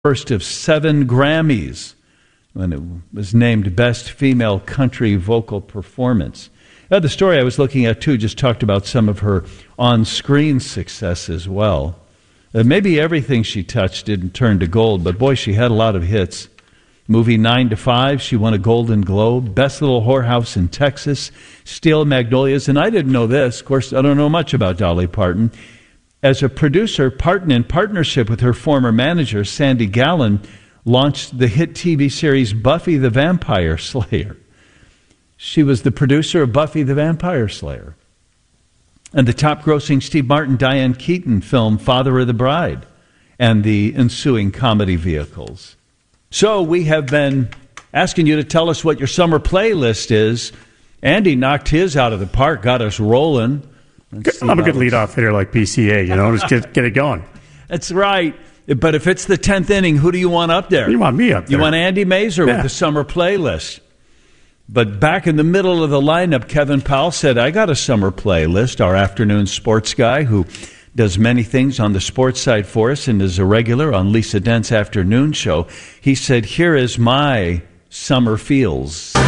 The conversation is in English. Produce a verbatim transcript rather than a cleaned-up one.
first of seven Grammys when it was named Best Female Country Vocal Performance. Now, the story I was looking at, too, just talked about some of her on-screen success as well. Uh, maybe everything she touched didn't turn to gold, but boy, she had a lot of hits. Movie nine to five, she won a Golden Globe. Best Little Whorehouse in Texas, Steel Magnolias. And I didn't know this. Of course, I don't know much about Dolly Parton. As a producer, Parton, in partnership with her former manager, Sandy Gallen, launched the hit T V series Buffy the Vampire Slayer. She was the producer of Buffy the Vampire Slayer. And the top-grossing Steve Martin, Diane Keaton film Father of the Bride, and the ensuing comedy vehicles. So we have been asking you to tell us what your summer playlist is. Andy knocked his out of the park, got us rolling. I'm a good leadoff hitter like P C A, you know, just get, get it going. That's right. But if it's the tenth inning, who do you want up there? You want me up there. You want Andy Mazer yeah. with the summer playlist. But back in the middle of the lineup, Kevin Powell said, I got a summer playlist, our afternoon sports guy who does many things on the sports side for us and is a regular on Lisa Dent's afternoon show. He said, here is my summer feels.